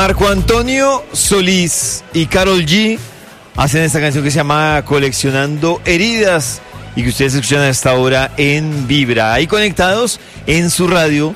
Marco Antonio Solís y Karol G hacen esta canción que se llama Coleccionando Heridas y que ustedes escuchan a esta hora en Vibra. Ahí conectados en su radio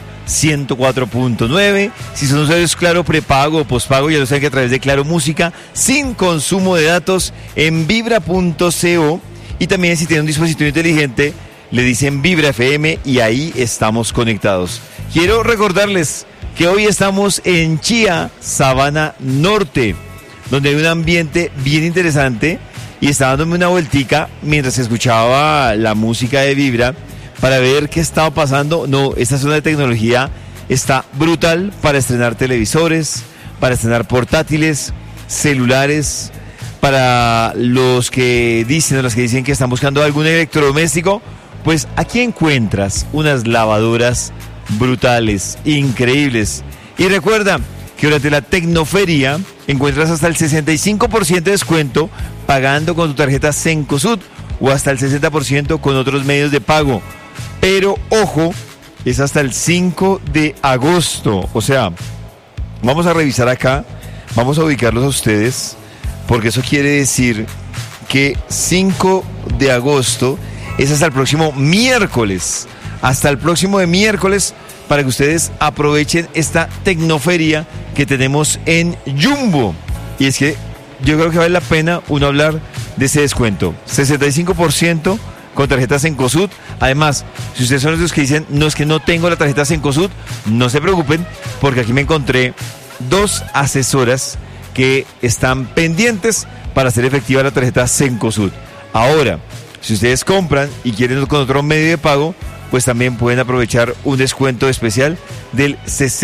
104.9. Si son usuarios Claro prepago o pospago, ya lo saben que a través de Claro Música, sin consumo de datos, en vibra.co. Y también si tienen un dispositivo inteligente, le dicen Vibra FM y ahí estamos conectados. Quiero recordarles que hoy estamos en Chía, Sabana Norte, donde hay un ambiente bien interesante y estaba dándome una vueltica mientras escuchaba la música de Vibra para ver qué estaba pasando. No, esta zona de tecnología está brutal para estrenar televisores, para estrenar portátiles, celulares, para los que dicen que están buscando algún electrodoméstico, pues aquí encuentras unas lavadoras brutales, increíbles. Y recuerda que durante la Tecnoferia encuentras hasta el 65% de descuento pagando con tu tarjeta Cencosud o hasta el 60% con otros medios de pago. Pero ojo, es hasta el 5 de agosto. O sea, vamos a revisar acá, vamos a ubicarlos a ustedes, porque eso quiere decir que 5 de agosto es hasta el próximo miércoles. Hasta el próximo de miércoles para que ustedes aprovechen esta tecnoferia que tenemos en Jumbo. Y es que yo creo que vale la pena uno hablar de ese descuento. 65% con tarjeta Cencosud. Además, si ustedes son los que dicen, no, es que no tengo la tarjeta Cencosud, no se preocupen, porque aquí me encontré 2 asesoras que están pendientes para hacer efectiva la tarjeta Cencosud. Ahora, si ustedes compran y quieren con otro medio de pago, pues también pueden aprovechar un descuento especial del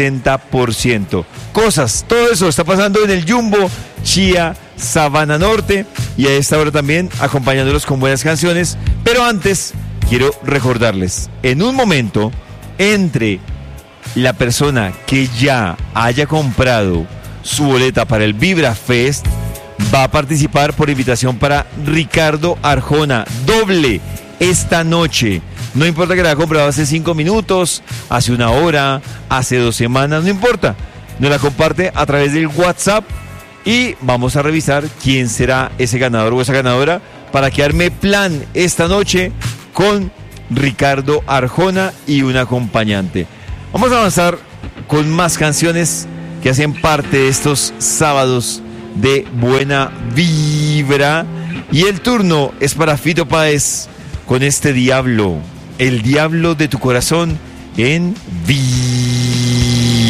60%. Todo eso está pasando en el Jumbo Chía, Sabana Norte, y a esta hora también acompañándolos con buenas canciones. Pero antes, quiero recordarles, en un momento, entre la persona que ya haya comprado su boleta para el Vibra Fest, va a participar por invitación para Ricardo Arjona, doble esta noche. No importa que la haya comprado hace 5 minutos, hace 1 hora, hace 2 semanas, no importa. Nos la comparte a través del WhatsApp y vamos a revisar quién será ese ganador o esa ganadora para que arme plan esta noche con Ricardo Arjona y un acompañante. Vamos a avanzar con más canciones que hacen parte de estos sábados de buena vibra. Y el turno es para Fito Páez con este Diablo, el diablo de tu corazón en Vibra.